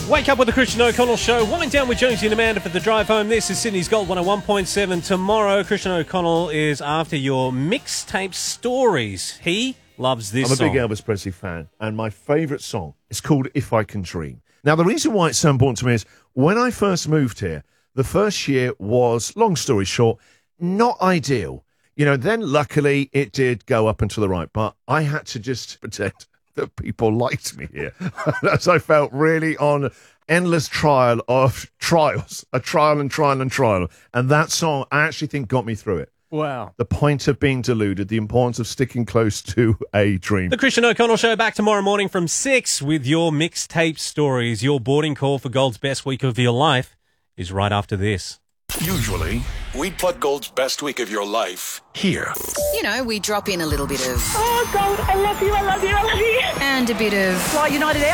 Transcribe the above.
Wake up with the Christian O'Connell Show. Wind down with Jonesy and Amanda for the drive home. This is Sydney's Gold 101.7. Tomorrow, Christian O'Connell is after your mixtape stories. He loves this song. I'm a big Elvis Presley fan, and my favourite song is called If I Can Dream. Now, the reason why it's so important to me is when I first moved here, the first year was, long story short, not ideal. You know, then luckily it did go up and to the right, but I had to just pretend that people liked me here. As I felt really on endless trials, a trial and trial and trial. And that song, I actually think, got me through it. Wow. The point of being deluded, the importance of sticking close to a dream. The Christian O'Connell Show back tomorrow morning from 6 with your mixtape stories. Your boarding call for Gold's best week of your life is right after this. Usually, we'd put Gold's best week of your life here. You know, we drop in a little bit of... Oh, Gold, I love you, I love you, I love you. And a bit of... Fly United